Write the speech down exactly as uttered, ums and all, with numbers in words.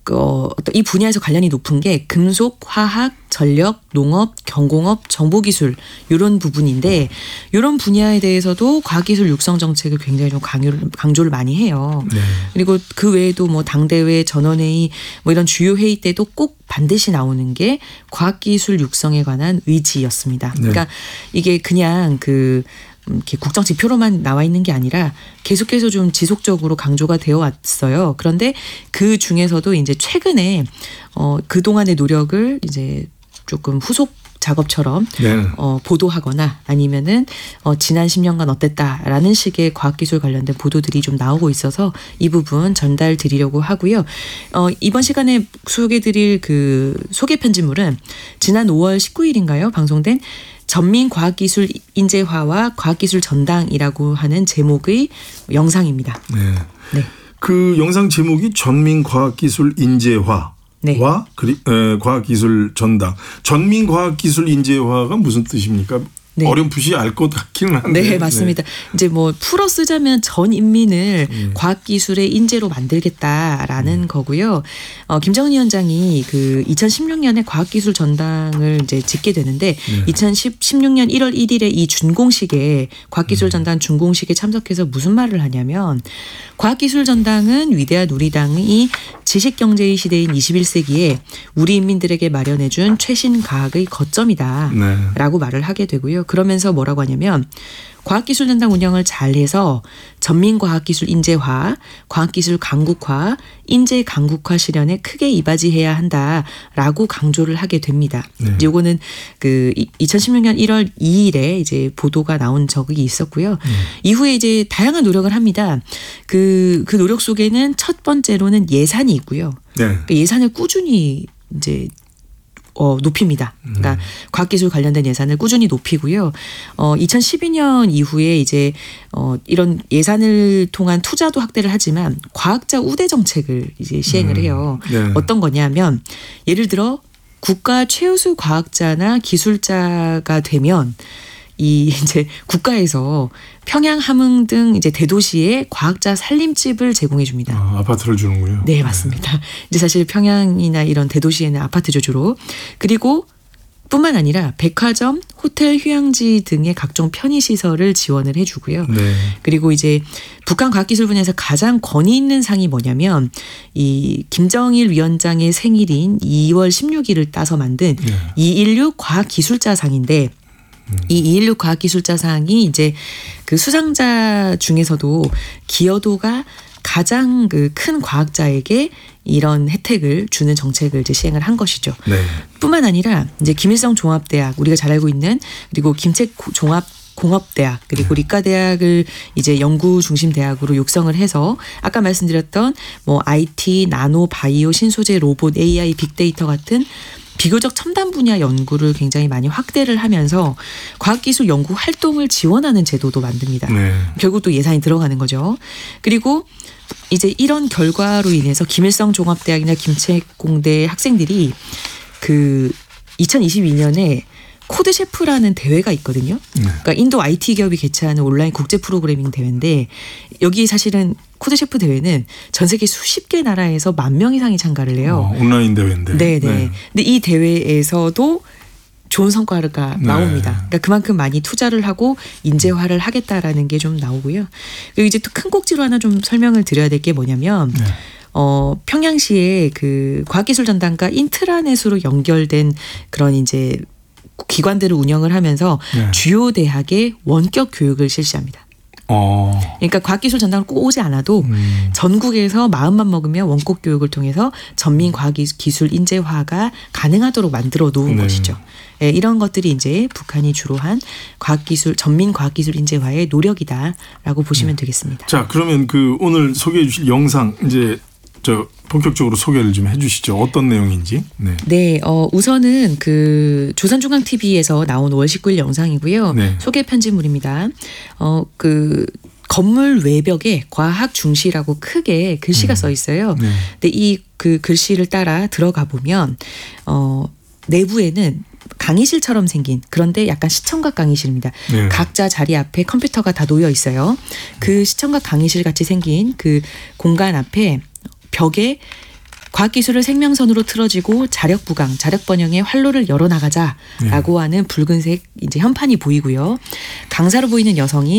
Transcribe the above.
어, 이 분야에서 관련이 높은 게 금속, 화학, 전력, 농업, 경공업, 정보기술 이런 부분인데 이런 분야에 대해서도 과학기술 육성 정책을 굉장히 좀 강요를, 강조를 많이 해요. 네. 그리고 그 외에도 뭐 당대회, 전원회의 뭐 이런 주요 회의 때도 꼭 반드시 나오는 게 과학기술 육성에 관한 의지였습니다. 네. 그러니까 이게 그냥 그 이렇게 국정 지표로만 나와 있는 게 아니라 계속해서 좀 지속적으로 강조가 되어 왔어요. 그런데 그 중에서도 이제 최근에 어 그동안의 노력을 이제 조금 후속 작업처럼 네. 어, 보도하거나 아니면은 어, 지난 십 년간 어땠다라는 식의 과학기술 관련된 보도들이 좀 나오고 있어서 이 부분 전달 드리려고 하고요. 어, 이번 시간에 소개드릴 그 소개 편집물은 지난 오월 십구일인가요? 방송된 전민과학기술 인재화와 과학기술 전당이라고 하는 제목의 영상입니다. 네. 네. 그 영상 제목이 전민과학기술 인재화. 네. 와 그리, 에, 과학기술 전당. 전민과학기술 인재화가 무슨 뜻입니까? 네. 어렴풋이 알 것 같기는 한데. 네, 맞습니다. 네. 이제 뭐 풀어 쓰자면 전 인민을 네. 과학기술의 인재로 만들겠다라는 네. 거고요. 어, 김정은 위원장이 그 이천십육 년에 과학기술 전당을 이제 짓게 되는데 네. 이천십육 년 일월 일일에 이 준공식에 과학기술 전당 준공식에 참석해서 무슨 말을 하냐면 과학기술 전당은 위대한 우리 당이 지식경제의 시대인 이십일 세기에 우리 인민들에게 마련해준 최신 과학의 거점이다 네. 라고 말을 하게 되고요. 그러면서 뭐라고 하냐면 과학기술 전당 운영을 잘해서 전민과학기술 인재화, 과학기술 강국화, 인재 강국화 실현에 크게 이바지해야 한다라고 강조를 하게 됩니다. 네. 요거는 그 이천십육 년 일월 이일에 이제 보도가 나온 적이 있었고요. 네. 이후에 이제 다양한 노력을 합니다. 그, 그 노력 속에는 첫 번째로는 예산이 있고요. 네. 그 예산을 꾸준히 이제 어, 높입니다. 그러니까 음. 과학기술 관련된 예산을 꾸준히 높이고요. 어, 이천십이 년 이후에 이제 어, 이런 예산을 통한 투자도 확대를 하지만 과학자 우대 정책을 이제 시행을 음. 해요. 네. 어떤 거냐면 예를 들어 국가 최우수 과학자나 기술자가 되면 이 이제 국가에서 평양, 함흥 등 이제 대도시에 과학자 살림집을 제공해 줍니다. 아, 아파트를 주는군요. 네, 맞습니다. 네. 이제 사실 평양이나 이런 대도시에는 아파트죠 주로. 그리고 뿐만 아니라 백화점, 호텔, 휴양지 등의 각종 편의시설을 지원을 해주고요. 네. 그리고 이제 북한 과학기술 분야에서 가장 권위 있는 상이 뭐냐면 이 김정일 위원장의 생일인 이월 십육일을 따서 만든 네. 이일육 과학기술자상인데 이 이일육 과학기술자상이 이제 그 수상자 중에서도 기여도가 가장 그 큰 과학자에게 이런 혜택을 주는 정책을 이제 시행을 한 것이죠. 네. 뿐만 아니라 이제 김일성 종합대학 우리가 잘 알고 있는 그리고 김책 종합 공업대학 그리고 리과대학을 이제 연구 중심 대학으로 육성을 해서 아까 말씀드렸던 뭐 아이티, 나노, 바이오, 신소재, 로봇, 에이아이, 빅데이터 같은 비교적 첨단 분야 연구를 굉장히 많이 확대를 하면서 과학기술 연구 활동을 지원하는 제도도 만듭니다. 네. 결국 또 예산이 들어가는 거죠. 그리고 이제 이런 결과로 인해서 김일성 종합대학이나 김책공대 학생들이 그 이천이십이 년에 코드셰프라는 대회가 있거든요. 네. 그러니까 인도 아이티 기업이 개최하는 온라인 국제 프로그래밍 대회인데 여기 사실은 코드셰프 대회는 전 세계 수십 개 나라에서 만 명 이상이 참가를 해요. 어, 온라인 대회인데. 네네. 네. 근데 이 대회에서도 좋은 성과가 네. 나옵니다. 그러니까 그만큼 많이 투자를 하고 인재화를 하겠다라는 게 좀 나오고요. 그리고 이제 또 큰 꼭지로 하나 좀 설명을 드려야 될 게 뭐냐면 네. 어, 평양시에 그 과학기술 전당과 인트라넷으로 연결된 그런 이제 기관들을 운영을 하면서 네. 주요 대학의 원격 교육을 실시합니다. 어. 그러니까 과학기술 전당을 꼭 오지 않아도 음. 전국에서 마음만 먹으면 원격 교육을 통해서 전민 과학기술 인재화가 가능하도록 만들어 놓은 네. 것이죠. 네, 이런 것들이 이제 북한이 주로 한 과학기술 전민 과학기술 인재화의 노력이다라고 보시면 네. 되겠습니다. 자, 그러면 그 오늘 소개해 주실 영상 이제 저 본격적으로 소개를 좀 해주시죠. 어떤 내용인지. 네. 네, 어, 우선은 그 조선중앙티비에서 나온 오월 십구일 영상이고요. 네. 소개 편집물입니다. 어, 그 건물 외벽에 과학 중시라고 크게 글씨가 음. 써 있어요. 네. 근데 이 그 글씨를 따라 들어가 보면 어, 내부에는 강의실처럼 생긴 그런데 약간 시청각 강의실입니다. 네. 각자 자리 앞에 컴퓨터가 다 놓여 있어요. 그 시청각 강의실 같이 생긴 그 공간 앞에 벽에 과학기술을 생명선으로 틀어지고 자력부강, 자력번영의 활로를 열어나가자라고 네. 하는 붉은색 이제 현판이 보이고요. 강사로 보이는 여성이